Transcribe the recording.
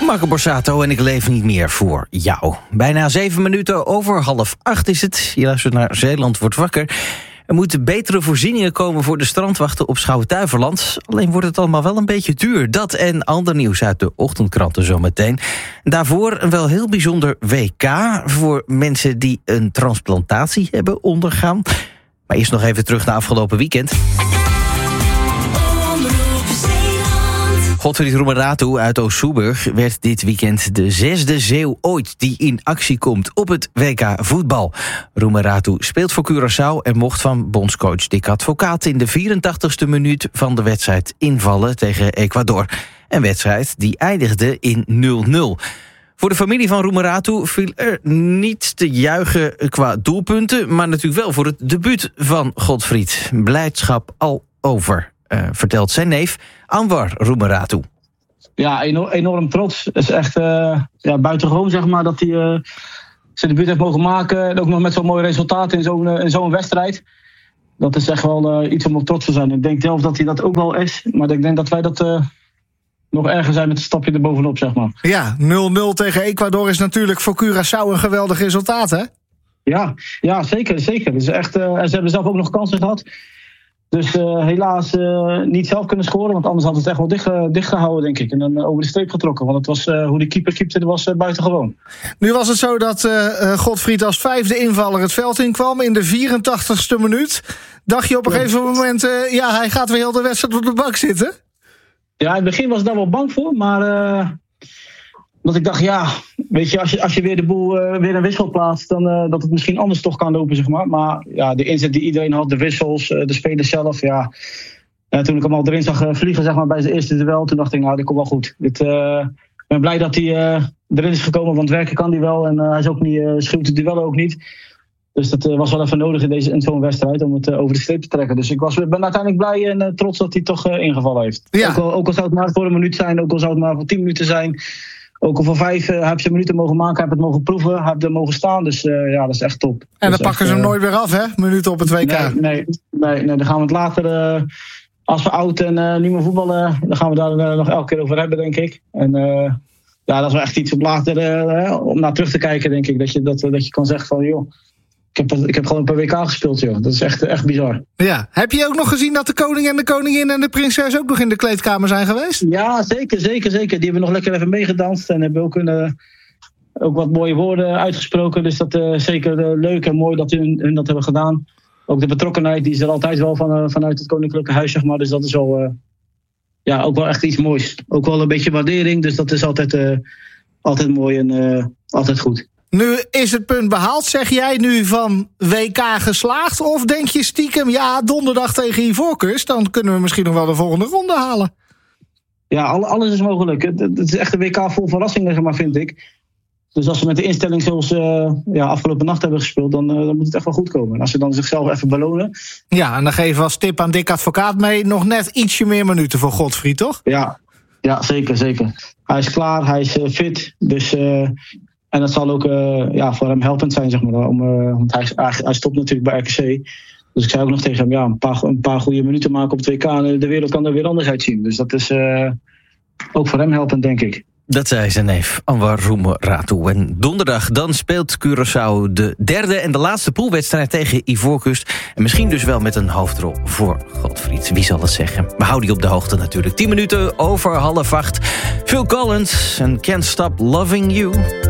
Marco Borsato en ik leef niet meer voor jou. Bijna 7 minuten over 7:30 is het. Je luistert naar Zeeland wordt wakker. Er moeten betere voorzieningen komen voor de strandwachten op Schouwen-Duiveland. Alleen wordt het allemaal wel een beetje duur. Dat en ander nieuws uit de ochtendkranten zometeen. Daarvoor een wel heel bijzonder WK voor mensen die een transplantatie hebben ondergaan. Maar eerst nog even terug naar afgelopen weekend. Godfried Roemeratu uit Oost-Soeburg werd dit weekend de 6e Zeeuw ooit die in actie komt op het WK voetbal. Roemeratu speelt voor Curaçao en mocht van bondscoach Dick Advocaat in de 84ste minuut van de wedstrijd invallen tegen Ecuador. Een wedstrijd die eindigde in 0-0. Voor de familie van Roemeratu viel er niet te juichen qua doelpunten, maar natuurlijk wel voor het debuut van Godfried. Blijdschap al over. Vertelt zijn neef Anwar Roemeratu. Ja, enorm trots. Het is echt buitengewoon, zeg maar, dat hij zijn debuut heeft mogen maken. En ook nog met zo'n mooi resultaat in zo'n wedstrijd. Dat is echt wel iets om op trots te zijn. Ik denk zelf dat hij dat ook wel is. Maar ik denk dat wij dat nog erger zijn met een stapje erbovenop, zeg maar. Ja, 0-0 tegen Ecuador is natuurlijk voor Curaçao een geweldig resultaat, hè? Ja, zeker. Dus echt, en ze hebben zelf ook nog kansen gehad. Dus helaas niet zelf kunnen scoren. Want anders had het echt wel dicht gehouden, denk ik. En dan over de streep getrokken. Want het was, hoe de keeper keepte, was buitengewoon. Nu was het zo dat Godfried als 5e invaller het veld inkwam in de 84ste minuut. Dacht je op een gegeven moment, hij gaat weer heel de wedstrijd op de bank zitten? Ja, in het begin was ik daar wel bang voor. Maar dat ik dacht, weet je, als je weer de boel weer een wissel plaatst, dan dat het misschien anders toch kan lopen, zeg maar. Maar ja, de inzet die iedereen had, de wissels, de spelers zelf, toen ik hem al erin zag vliegen, zeg maar, bij zijn eerste duel, toen dacht ik, dit komt wel goed. Ik ben blij dat hij erin is gekomen, want werken kan hij wel. En hij is ook niet, schuwt de duellen ook niet. Dus dat was wel even nodig in zo'n wedstrijd om het over de streep te trekken. Dus ik ben uiteindelijk blij en trots dat hij toch ingevallen heeft. Ja. Ook al zou het maar voor een minuut zijn, ook al zou het maar voor 10 minuten zijn. Ook al voor 5 heb je minuten mogen maken, heb het mogen proeven, heb er mogen staan. Dus dat is echt top. En dan pakken ze hem nooit weer af, hè? Minuten op het WK. Nee, dan gaan we het later, als we oud en niet meer voetballen, dan gaan we daar nog elke keer over hebben, denk ik. En dat is wel echt iets om later om naar terug te kijken, denk ik. Dat je kan zeggen van, joh, ik heb gewoon een paar WK gespeeld, joh. Dat is echt bizar. Ja. Heb je ook nog gezien dat de koning en de koningin en de prinses ook nog in de kleedkamer zijn geweest? Ja, zeker. Die hebben nog lekker even meegedanst en hebben ook wat mooie woorden uitgesproken. Dus dat is zeker leuk en mooi dat hun dat hebben gedaan. Ook de betrokkenheid, die is er altijd wel vanuit het koninklijke huis, zeg maar. Dus dat is wel, ook wel echt iets moois. Ook wel een beetje waardering, dus dat is altijd mooi en altijd goed. Nu is het punt behaald, zeg jij nu van WK geslaagd? Of denk je stiekem, donderdag tegen Ivoorkust, dan kunnen we misschien nog wel de volgende ronde halen? Ja, alles is mogelijk. Het is echt een WK vol verrassingen, zeg maar, vind ik. Dus als ze met de instelling zoals afgelopen nacht hebben gespeeld, dan moet het echt wel goed komen. En als ze dan zichzelf even belonen. Ja, en dan geven we als tip aan Dick Advocaat mee nog net ietsje meer minuten voor Godfried, toch? Ja, zeker. Hij is klaar, hij is fit, dus... En dat zal ook voor hem helpend zijn, zeg maar. Want hij stopt natuurlijk bij RKC. Dus ik zei ook nog tegen hem, een paar goede minuten maken op het WK. En de wereld kan er weer anders uitzien. Dus dat is ook voor hem helpend, denk ik. Dat zei zijn neef Anwar Roemeratu. En donderdag dan speelt Curaçao de 3e en de laatste poolwedstrijd tegen Ivoorkust. En misschien dus wel met een hoofdrol voor Godfried. Wie zal het zeggen? We houden je op de hoogte natuurlijk. 10 minuten over 7:30. Phil Collins en Can't Stop Loving You.